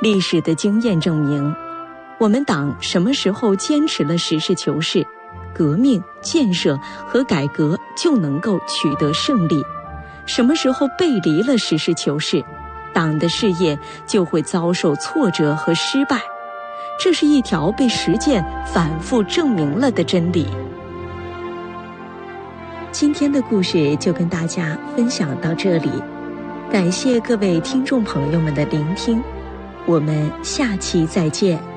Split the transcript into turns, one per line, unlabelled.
历史的经验证明，我们党什么时候坚持了实事求是，革命、建设和改革就能够取得胜利；什么时候背离了实事求是，党的事业就会遭受挫折和失败。这是一条被实践反复证明了的真理。今天的故事就跟大家分享到这里，感谢各位听众朋友们的聆听，我们下期再见。